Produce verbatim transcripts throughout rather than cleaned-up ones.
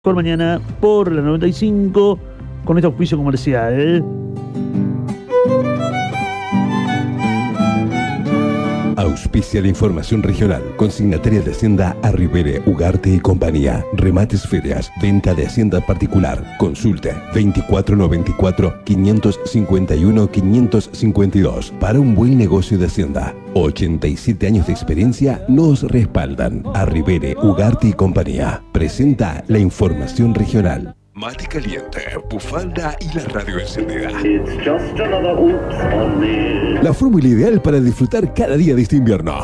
Por mañana por la noventa y cinco con este auspicio comercial. Auspicia la información regional. Consignataria de Hacienda Arribere, Ugarte y compañía. Remates, ferias, venta de Hacienda particular. Consulte veinticuatro noventa y cuatro, quinientos cincuenta y uno, quinientos cincuenta y dos. Para un buen negocio de Hacienda. ochenta y siete años de experiencia nos respaldan. Arribere, Ugarte y compañía. Presenta la información regional. Mate caliente, bufanda y la radio encendida. La fórmula ideal para disfrutar cada día de este invierno.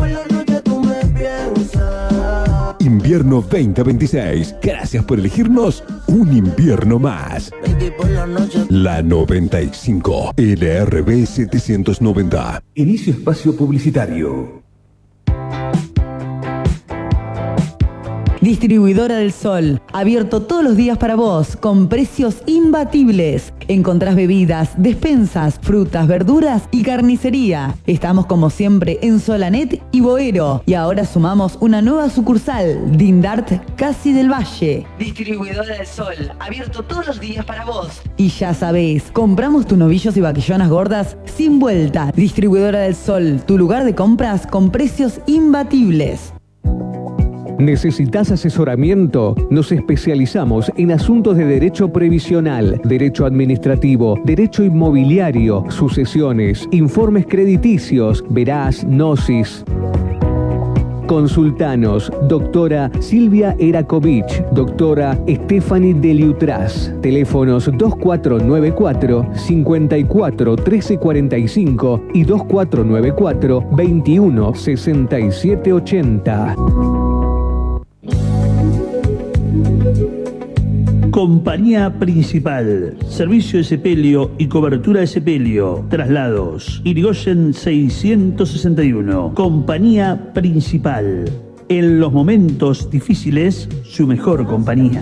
Invierno veinte veintiséis. Gracias por elegirnos un invierno más. La noventa y cinco, L R B setecientos noventa. Inicio espacio publicitario. Distribuidora del Sol, abierto todos los días para vos, con precios imbatibles. Encontrás bebidas, despensas, frutas, verduras y carnicería. Estamos como siempre en Solanet y Boero. Y ahora sumamos una nueva sucursal, Dindart Casi del Valle. Distribuidora del Sol, abierto todos los días para vos. Y ya sabés, compramos tus novillos y vaquillonas gordas sin vuelta. Distribuidora del Sol, tu lugar de compras con precios imbatibles. ¿Necesitas asesoramiento? Nos especializamos en asuntos de derecho previsional, derecho administrativo, derecho inmobiliario, sucesiones, informes crediticios, verás, gnosis. Consultanos, doctora Silvia Erakovich, doctora Stephanie Deliutras. Teléfonos dos cuatro nueve cuatro, cinco cuatro, uno tres cuatro cinco y dos cuatro nueve cuatro, veintiuno sesenta y siete ochenta. Compañía Principal, servicio de sepelio y cobertura de sepelio, traslados, Irigoyen seiscientos sesenta y uno. Compañía Principal, en los momentos difíciles, su mejor compañía.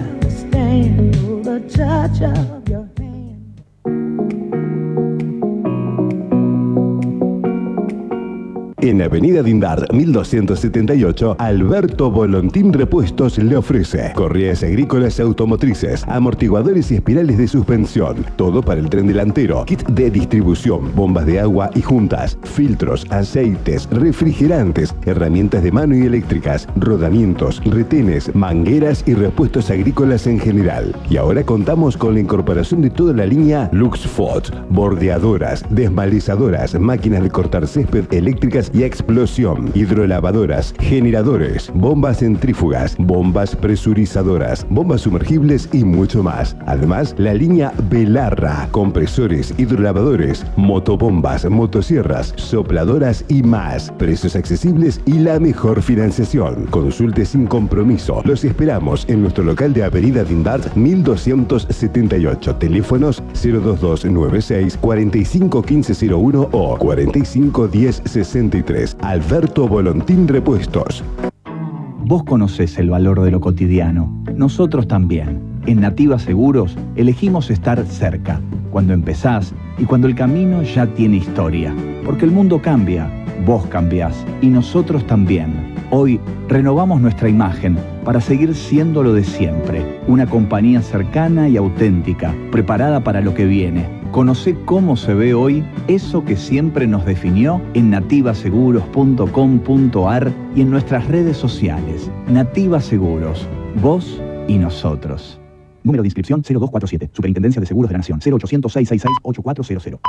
En Avenida Dindart, mil doscientos setenta y ocho, Alberto Volontín Repuestos le ofrece correas agrícolas y automotrices, amortiguadores y espirales de suspensión, todo para el tren delantero, kit de distribución, bombas de agua y juntas, filtros, aceites, refrigerantes, herramientas de mano y eléctricas, rodamientos, retenes, mangueras y repuestos agrícolas en general. Y ahora contamos con la incorporación de toda la línea Luxfot, bordeadoras, desmalizadoras, máquinas de cortar césped eléctricas y explosión, hidrolavadoras, generadores, bombas centrífugas, bombas presurizadoras, bombas sumergibles y mucho más. Además, la línea Belarra, compresores, hidrolavadores, motobombas, motosierras, sopladoras y más. Precios accesibles y la mejor financiación. Consulte sin compromiso. Los esperamos en nuestro local de Avenida Dindart mil doscientos setenta y ocho. Teléfonos cero dos dos nueve seis, cuarenta y cinco quince cero uno o cuarenta y cinco diez sesenta y tres. Alberto Volontín Repuestos. Vos conocés el valor de lo cotidiano. Nosotros también. En Nativa Seguros elegimos estar cerca, cuando empezás y cuando el camino ya tiene historia. Porque el mundo cambia, vos cambiás y nosotros también. Hoy renovamos nuestra imagen para seguir siendo lo de siempre. Una compañía cercana y auténtica, preparada para lo que viene. Conocé cómo se ve hoy eso que siempre nos definió en nativa seguros punto com punto ar y en nuestras redes sociales. Nativa Seguros, vos y nosotros. Número de inscripción cero dos cuatro siete. Superintendencia de Seguros de la Nación. cero ochocientos, seiscientos sesenta y seis, ochenta y cuatro cero cero.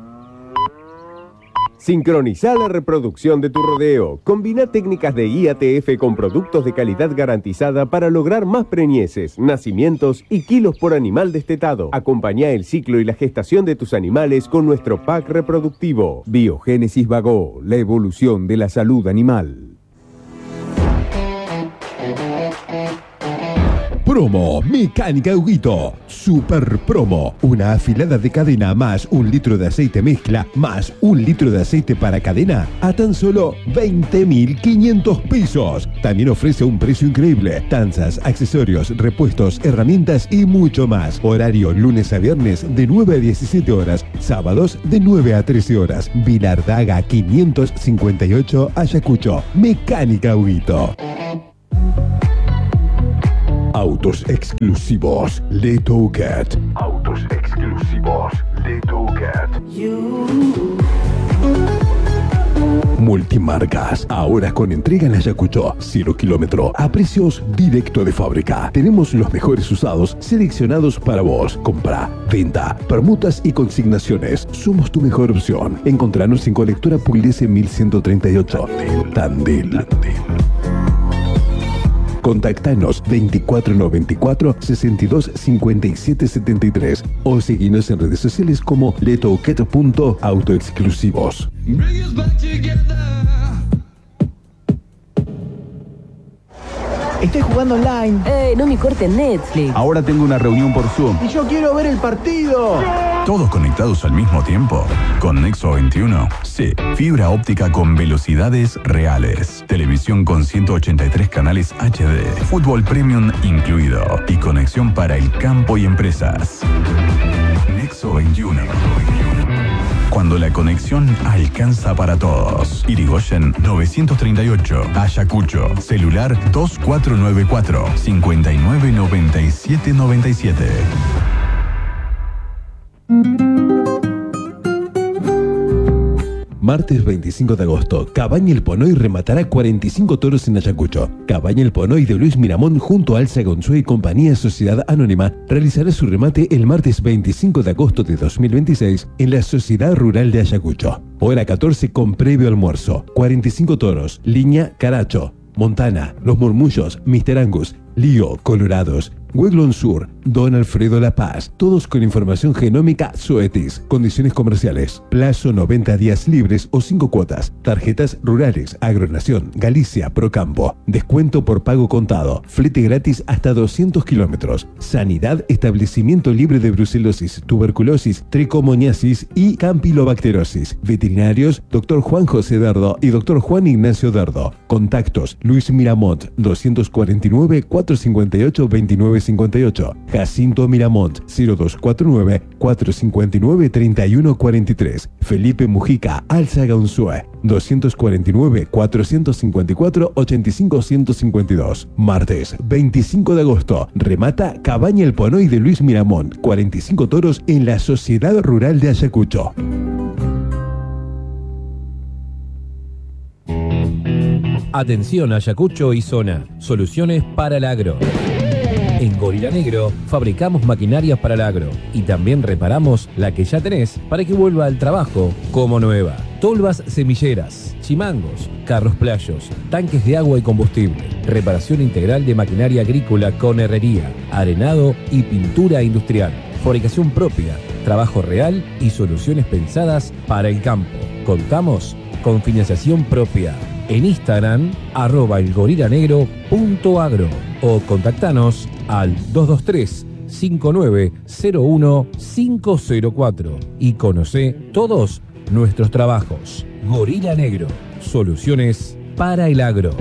Sincroniza la reproducción de tu rodeo. Combina técnicas de I A T F con productos de calidad garantizada para lograr más preñeces, nacimientos y kilos por animal destetado. Acompaña el ciclo y la gestación de tus animales con nuestro pack reproductivo. Biogénesis Vago, la evolución de la salud animal. Promo Mecánica Huguito. Super promo. Una afilada de cadena más un litro de aceite mezcla más un litro de aceite para cadena a tan solo veinte mil quinientos pesos. También ofrece un precio increíble. Tanzas, accesorios, repuestos, herramientas y mucho más. Horario lunes a viernes de nueve a diecisiete horas. Sábados de nueve a trece horas. Vilardaga quinientos cincuenta y ocho Ayacucho. Mecánica Huguito. Autos exclusivos Letowcat. Autos exclusivos Letowcat. Multimarcas, ahora con entrega en Ayacucho, cero kilómetro, a precios directo de fábrica. Tenemos los mejores usados seleccionados para vos. Compra, venta, permutas y consignaciones. Somos tu mejor opción. Encontranos en Colectora Pugliese mil ciento treinta y ocho. Tandil. Tandil. Contactanos veinticuatro noventa y cuatro, sesenta y dos, cincuenta y siete setenta y tres o seguinos en redes sociales como letowcat punto autoexclusivos. Estoy jugando online. ¡Ey, no me cortes Netflix! Ahora tengo una reunión por Zoom. Y yo quiero ver el partido. ¿Todos conectados al mismo tiempo? ¿Con Nexo veintiuno? Sí. Fibra óptica con velocidades reales. Televisión con ciento ochenta y tres canales H D. Fútbol Premium incluido. Y conexión para el campo y empresas. Nexo veintiuno. Cuando la conexión alcanza para todos. Irigoyen novecientos treinta y ocho. Ayacucho. Celular dos cuatro nueve cuatro, cinco nueve nueve siete nueve siete. Martes veinticinco de agosto, Cabaña El Ponoy rematará cuarenta y cinco toros en Ayacucho. Cabaña El Ponoy de Luis Miramón junto a Alza Gonzue y Compañía Sociedad Anónima realizará su remate el martes veinticinco de agosto de dos mil veintiséis en la Sociedad Rural de Ayacucho. Hora catorce con previo almuerzo. cuarenta y cinco toros, línea Caracho, Montana, Los Murmullos, mister Angus, Lío, Colorados, Weglon Sur, Don Alfredo La Paz, todos con información genómica Zoetis. Condiciones comerciales, plazo noventa días libres o cinco cuotas. Tarjetas rurales, Agronación, Galicia, Procampo. Descuento por pago contado, flete gratis hasta doscientos kilómetros. Sanidad, establecimiento libre de brucelosis, tuberculosis, tricomoniasis y campilobacterosis. Veterinarios, doctor Juan José Dardo y doctor Juan Ignacio Dardo. Contactos, Luis Miramont, doscientos cuarenta y nueve, cuatrocientos cincuenta y ocho, veintinueve cincuenta y ocho. Jacinto Miramont, cero dos cuatro nueve, cuatrocientos cincuenta y nueve, treinta y uno cuarenta y tres. Felipe Mujica, Alza Gonzue, doscientos cuarenta y nueve, cuatrocientos cincuenta y cuatro, ochenta y cinco, ciento cincuenta y dos. Martes veinticinco de agosto, remata Cabaña El Ponoy de Luis Miramont, cuarenta y cinco toros en la Sociedad Rural de Ayacucho. Atención Ayacucho y zona, soluciones para el agro. En Gorila Negro fabricamos maquinarias para el agro y también reparamos la que ya tenés para que vuelva al trabajo como nueva. Tolvas semilleras, chimangos, carros playos, tanques de agua y combustible, reparación integral de maquinaria agrícola con herrería, arenado y pintura industrial, fabricación propia, trabajo real y soluciones pensadas para el campo. Contamos con financiación propia. En Instagram, arroba elgorilanegro punto agro o contactanos al dos dos tres, cinco nueve cero uno, cinco cero cuatro y conoce todos nuestros trabajos. Gorila Negro, soluciones para el agro.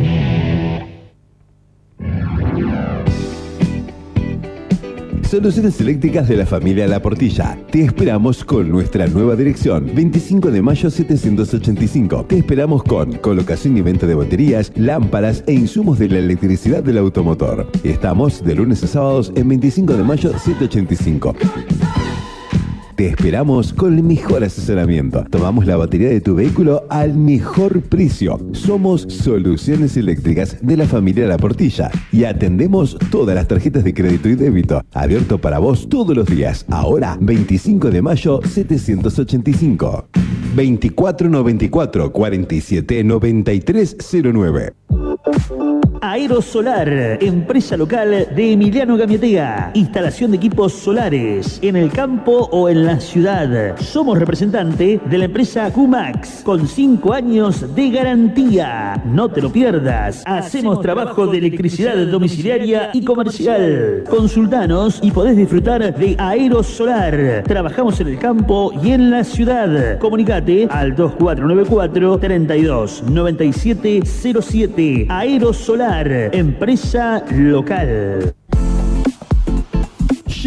Soluciones eléctricas de la familia La Portilla. Te esperamos con nuestra nueva dirección, veinticinco de mayo setecientos ochenta y cinco. Te esperamos con colocación y venta de baterías, lámparas e insumos de la electricidad del automotor. Estamos de lunes a sábados en veinticinco de mayo setecientos ochenta y cinco. Te esperamos con el mejor asesoramiento. Tomamos la batería de tu vehículo al mejor precio. Somos Soluciones Eléctricas de la familia La Portilla y atendemos todas las tarjetas de crédito y débito. Abierto para vos todos los días. Ahora, veinticinco de mayo setecientos ochenta y cinco. veinticuatro noventa y cuatro, cuarenta y siete, noventa y tres cero nueve. Aerosolar, empresa local de Emiliano Gamiatea. Instalación de equipos solares en el campo o en la ciudad. Somos representante de la empresa Q-Max con cinco años de garantía. No te lo pierdas. Hacemos trabajo de electricidad domiciliaria y comercial. Consultanos y podés disfrutar de Aerosolar. Trabajamos en el campo y en la ciudad. Comunicate al dos cuatro nueve cuatro, treinta y dos, noventa y siete cero siete. Aerosolar, empresa local.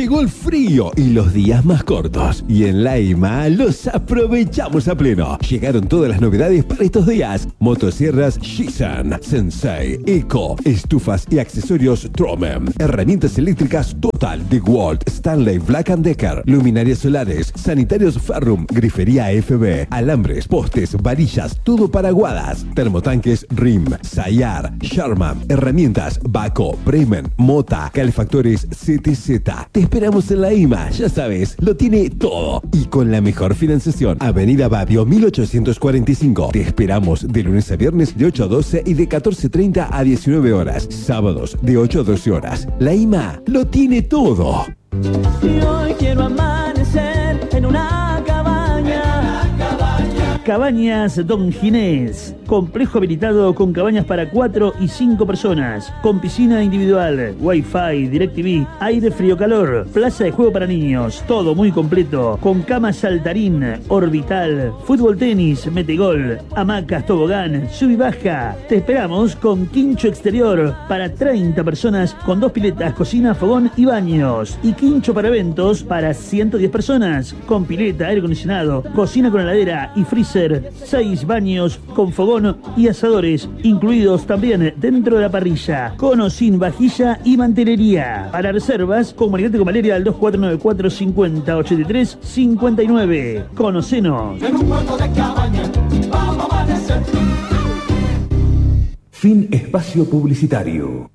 Llegó el frío y los días más cortos. Y en Laima los aprovechamos a pleno. Llegaron todas las novedades para estos días. Motosierras Shisan, Sensei, Eco, estufas y accesorios Tromen. Herramientas eléctricas Total, DeWalt, Stanley, Black and Decker. Luminarias solares, sanitarios Ferrum, grifería F B, alambres, postes, varillas, todo para aguadas. Termotanques Rim, Sayar, Sharman, herramientas Baco, Bremen, Mota, calefactores C T Z. Te esperamos en la I M A, ya sabes, lo tiene todo. Y con la mejor financiación. Avenida Babio mil ochocientos cuarenta y cinco. Te esperamos de lunes a viernes de ocho a doce y de catorce treinta a diecinueve horas. Sábados de ocho a doce horas. La I M A lo tiene todo. Y hoy quiero amanecer en una cabaña. Cabañas Don Ginés, complejo habilitado con cabañas para cuatro y cinco personas, con piscina individual, wifi, DirecTV, aire frío calor, plaza de juego para niños, todo muy completo, con cama saltarín, orbital, fútbol tenis, metegol, hamacas, tobogán, sub y baja. Te esperamos con quincho exterior para treinta personas, con dos piletas, cocina, fogón y baños, y quincho para eventos para ciento diez personas, con pileta, aire acondicionado, cocina con heladera y freezer, seis baños con fogón y asadores, incluidos también dentro de la parrilla, con o sin vajilla y mantelería. Para reservas, comunicate con Valeria al dos cuatro nueve cuatro cincuenta ochenta y tres cincuenta y nueve. Conocenos. En un cuarto de cabaña, vamos a amanecer. Fin espacio publicitario.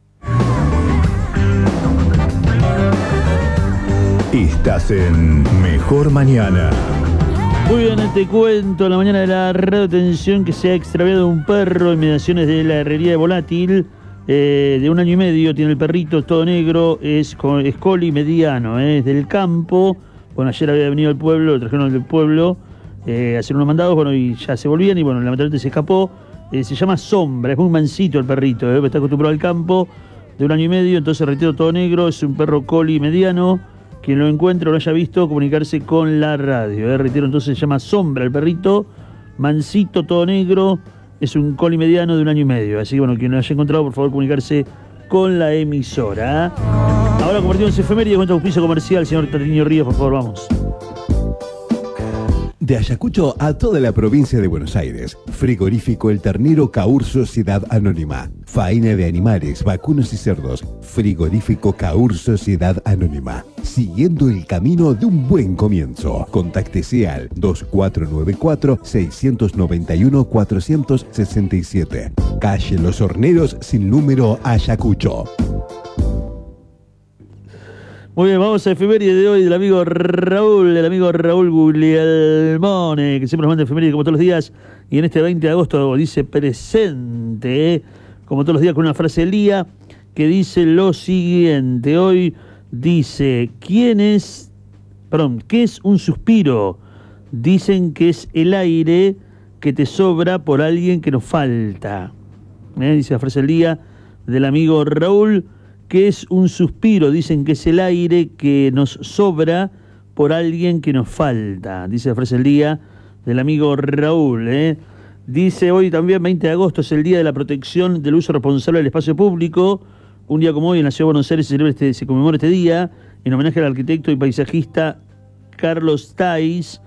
Estás en Mejor Mañana. Muy bien, te cuento en la mañana de la radio. Atención, que se ha extraviado un perro en mediaciones de la herrería de Volátil, eh, de un año y medio. Tiene el perrito, todo negro, es, es coli mediano, eh, es del campo. Bueno, ayer había venido al pueblo, lo trajeron del pueblo eh, a hacer unos mandados, bueno, y ya se volvían y bueno, lamentablemente se escapó. Eh, se llama Sombra, es muy mansito el perrito, eh, está acostumbrado al campo, de un año y medio, entonces reitero, todo negro, es un perro coli mediano. Quien lo encuentre o lo haya visto, comunicarse con la radio. ¿eh? Retiro, entonces se llama Sombra el perrito, mansito, todo negro, es un coli mediano de un año y medio. Así que bueno, quien lo haya encontrado, por favor, comunicarse con la emisora. ¿eh? Ahora convertimos en efemérides, cuenta auspicio comercial, señor Tatiño Ríos, por favor, vamos. De Ayacucho a toda la provincia de Buenos Aires. Frigorífico El Ternero Caur Sociedad Anónima. Faena de animales, vacunos y cerdos. Frigorífico Caur Sociedad Anónima. Siguiendo el camino de un buen comienzo. Contáctese al dos cuatro nueve cuatro, seis nueve uno, cuatro seis siete. Calle Los Horneros sin número, Ayacucho. Muy bien, vamos a efeméride de hoy del amigo Raúl, el amigo Raúl Guglielmone, que siempre nos manda efeméride como todos los días, y en este veinte de agosto dice presente, ¿eh? como todos los días, con una frase del día que dice lo siguiente. Hoy dice, ¿quién es, perdón, qué es un suspiro? Dicen que es el aire que te sobra por alguien que nos falta. ¿Eh? Dice la frase del día del amigo Raúl. ¿Qué es un suspiro? Dicen que es el aire que nos sobra por alguien que nos falta. Dice la frase del día del amigo Raúl. ¿eh? Dice hoy también, veinte de agosto, es el Día de la Protección del Uso Responsable del Espacio Público. Un día como hoy en la Ciudad de Buenos Aires se, celebra este, se conmemora este día en homenaje al arquitecto y paisajista Carlos Tais,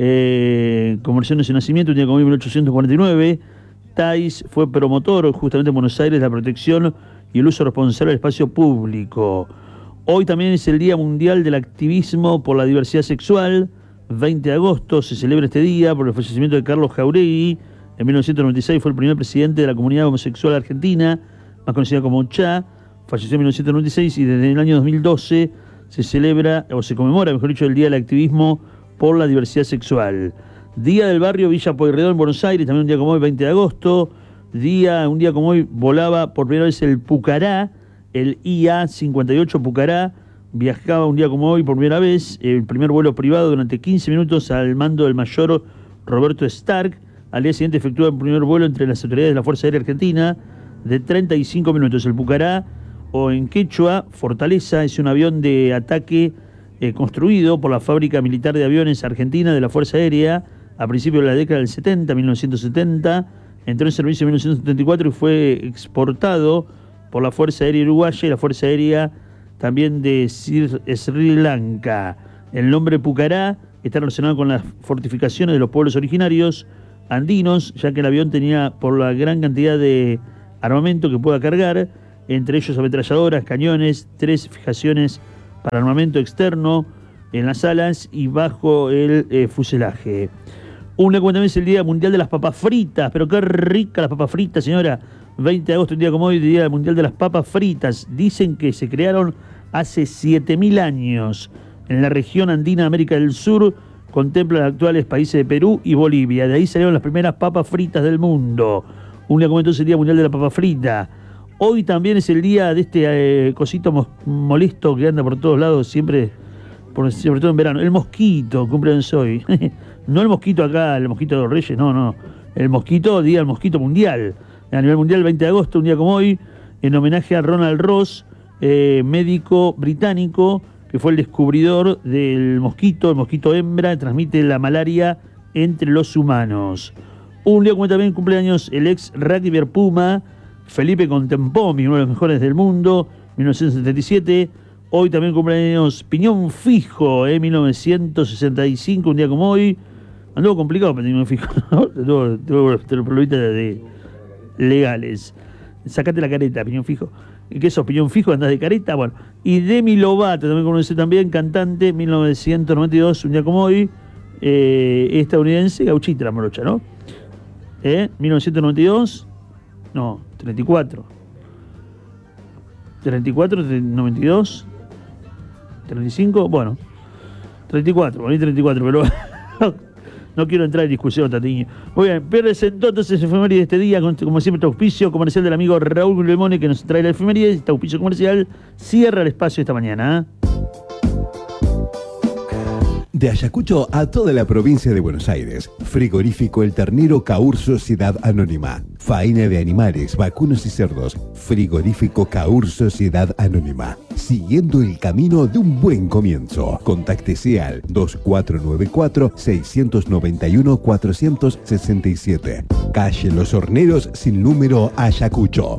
eh, conversión de su nacimiento, un día como hoy en mil ochocientos cuarenta y nueve. Tais fue promotor justamente en Buenos Aires de la protección y el uso responsable del espacio público. Hoy también es el Día Mundial del Activismo por la Diversidad Sexual. veinte de agosto se celebra este día por el fallecimiento de Carlos Jauregui. En mil novecientos noventa y seis fue el primer presidente de la comunidad homosexual argentina, más conocida como C H A. Falleció en mil novecientos noventa y seis y desde el año dos mil doce se celebra, o se conmemora, mejor dicho, el Día del Activismo por la Diversidad Sexual. Día del Barrio Villa Pueyrredón en Buenos Aires, también un día como hoy, veinte de agosto. Día, un día como hoy volaba por primera vez el Pucará, el I A cincuenta y ocho Pucará, viajaba un día como hoy por primera vez, el primer vuelo privado durante quince minutos al mando del mayor Roberto Stark. Al día siguiente efectúa el primer vuelo entre las autoridades de la Fuerza Aérea Argentina de treinta y cinco minutos. El Pucará, o en quechua, Fortaleza, es un avión de ataque eh, construido por la Fábrica Militar de Aviones Argentina de la Fuerza Aérea a principios de la década del setenta, mil novecientos setenta. Entró en servicio en mil novecientos setenta y cuatro y fue exportado por la Fuerza Aérea Uruguaya y la Fuerza Aérea también de Sri, Sri Lanka. El nombre Pucará está relacionado con las fortificaciones de los pueblos originarios andinos, ya que el avión tenía, por la gran cantidad de armamento que pueda cargar, entre ellos ametralladoras, cañones, tres fijaciones para armamento externo en las alas y bajo el eh, fuselaje. Un día como también es el Día Mundial de las Papas Fritas, pero qué rica las papas fritas, señora. veinte de agosto, un día como hoy, Día Mundial de las Papas Fritas. Dicen que se crearon hace siete mil años en la región andina de América del Sur. Contempla los actuales países de Perú y Bolivia. De ahí salieron las primeras papas fritas del mundo. Un día como entonces el Día Mundial de la Papa Frita. Hoy también es el día de este eh, cosito mos- molesto que anda por todos lados, siempre, por, sobre todo en verano. El mosquito, cumpleaños hoy. No el mosquito acá, el mosquito de los Reyes, no, no. El mosquito, día del mosquito mundial. A nivel mundial, veinte de agosto, un día como hoy, en homenaje a Ronald Ross, eh, médico británico, que fue el descubridor del mosquito. El mosquito hembra transmite la malaria entre los humanos. Un día como también cumpleaños el ex rugby Puma, Felipe Contempomi, uno de los mejores del mundo, mil novecientos setenta y siete. Hoy también cumpleaños Piñón Fijo, eh, mil novecientos sesenta y cinco, un día como hoy. Anduvo complicado Piñón Fijo, ¿no? Tuvo, tuvo, tuvo problemas de, de legales. Sacate la careta, Piñón Fijo. ¿Qué sos, Piñón Fijo? ¿Andás de careta? Bueno. Y Demi Lovato, también conoce también, cantante, mil novecientos noventa y dos, un día como hoy, eh, estadounidense, gauchita la morocha, ¿no? ¿Eh? mil novecientos noventa y dos, no, treinta y cuatro. treinta y cuatro, noventa y dos, treinta y cinco, bueno, treinta y cuatro, bueno, treinta y cuatro, pero no quiero entrar en discusión, Tatiño. Muy bien, presentó entonces efeméride de este día, como siempre, este auspicio comercial del amigo Raúl Lemone, que nos trae la efeméride. Este auspicio comercial cierra el espacio esta mañana. De Ayacucho a toda la provincia de Buenos Aires. Frigorífico El Ternero Caur Sociedad Anónima. Faena de animales, vacunos y cerdos. Frigorífico Caur Sociedad Anónima. Siguiendo el camino de un buen comienzo. Contáctese al dos cuatro nueve cuatro, seis nueve uno, cuatro seis siete. Calle Los Horneros sin número, Ayacucho.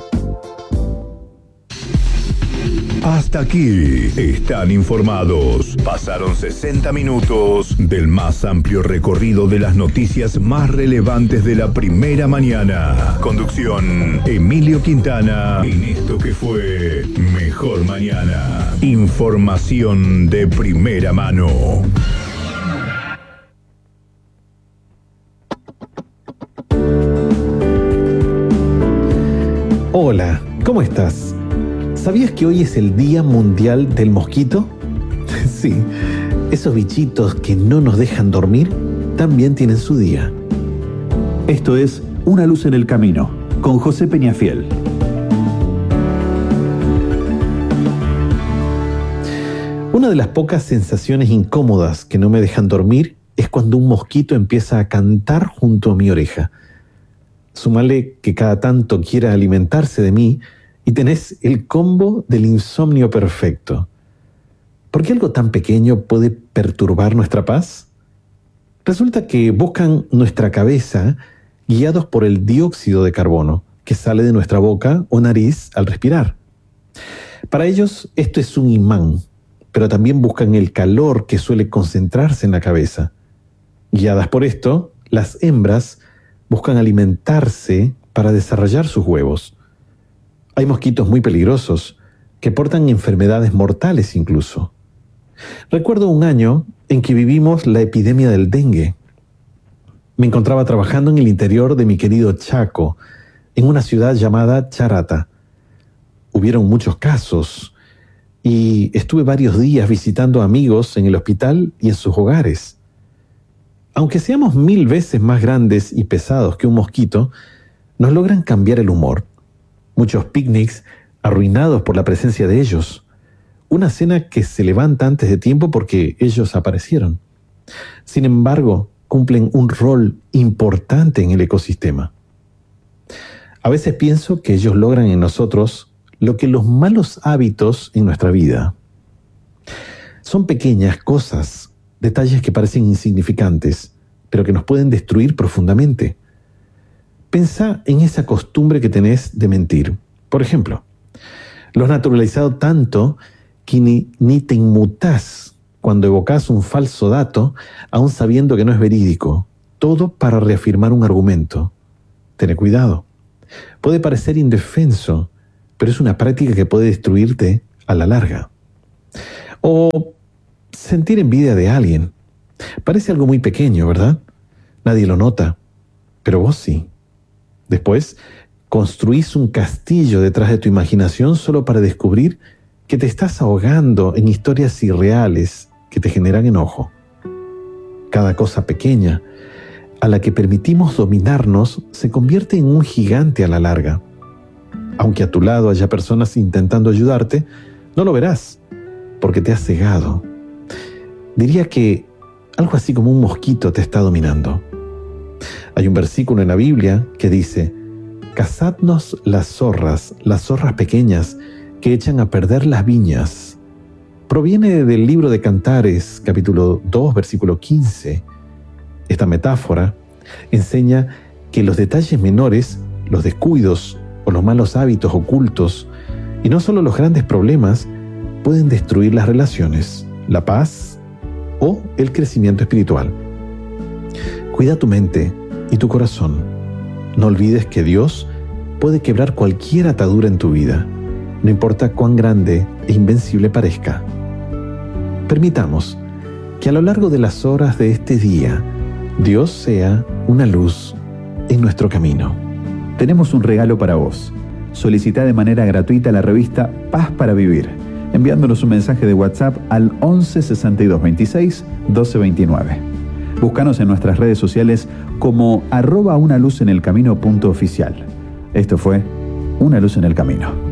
Hasta aquí están informados. Pasaron sesenta minutos del más amplio recorrido de las noticias más relevantes de la primera mañana. Conducción: Emilio Quintana, en esto que fue Mejor Mañana. Información de primera mano. Hola, ¿cómo estás? ¿Sabías que hoy es el Día Mundial del Mosquito? Sí, esos bichitos que no nos dejan dormir también tienen su día. Esto es Una luz en el camino, con José Peñafiel. Una de las pocas sensaciones incómodas que no me dejan dormir es cuando un mosquito empieza a cantar junto a mi oreja. Súmale que cada tanto quiera alimentarse de mí y tenés el combo del insomnio perfecto. ¿Por qué algo tan pequeño puede perturbar nuestra paz? Resulta que buscan nuestra cabeza guiados por el dióxido de carbono que sale de nuestra boca o nariz al respirar. Para ellos esto es un imán, pero también buscan el calor que suele concentrarse en la cabeza. Guiadas por esto, las hembras buscan alimentarse para desarrollar sus huevos. Hay mosquitos muy peligrosos que portan enfermedades mortales incluso. Recuerdo un año en que vivimos la epidemia del dengue. Me encontraba trabajando en el interior de mi querido Chaco, en una ciudad llamada Charata. Hubieron muchos casos y estuve varios días visitando amigos en el hospital y en sus hogares. Aunque seamos mil veces más grandes y pesados que un mosquito, nos logran cambiar el humor. Muchos picnics arruinados por la presencia de ellos. Una cena que se levanta antes de tiempo porque ellos aparecieron. Sin embargo, cumplen un rol importante en el ecosistema. A veces pienso que ellos logran en nosotros lo que los malos hábitos en nuestra vida. Son pequeñas cosas, detalles que parecen insignificantes, pero que nos pueden destruir profundamente. Pensá en esa costumbre que tenés de mentir. Por ejemplo, lo has naturalizado tanto que ni, ni te inmutás cuando evocás un falso dato, aún sabiendo que no es verídico. Todo para reafirmar un argumento. Ten cuidado. Puede parecer indefenso, pero es una práctica que puede destruirte a la larga. O sentir envidia de alguien. Parece algo muy pequeño, ¿verdad? Nadie lo nota, pero vos sí. Después, construís un castillo detrás de tu imaginación solo para descubrir que te estás ahogando en historias irreales que te generan enojo. Cada cosa pequeña a la que permitimos dominarnos se convierte en un gigante a la larga. Aunque a tu lado haya personas intentando ayudarte, no lo verás, porque te has cegado. Diría que algo así como un mosquito te está dominando. Hay un versículo en la Biblia que dice: cazadnos las zorras, las zorras pequeñas que echan a perder las viñas. Proviene del libro de Cantares, capítulo dos, versículo quince. Esta metáfora enseña que los detalles menores, los descuidos o los malos hábitos ocultos, y no solo los grandes problemas, pueden destruir las relaciones, la paz o el crecimiento espiritual. Cuida tu mente y tu corazón. No olvides que Dios puede quebrar cualquier atadura en tu vida, no importa cuán grande e invencible parezca. Permitamos que a lo largo de las horas de este día, Dios sea una luz en nuestro camino. Tenemos un regalo para vos. Solicita de manera gratuita la revista Paz para Vivir, enviándonos un mensaje de WhatsApp al once sesenta y dos veintiséis doce veintinueve. Búscanos en nuestras redes sociales como arroba una luz en el camino punto oficial. Esto fue Una Luz en el Camino.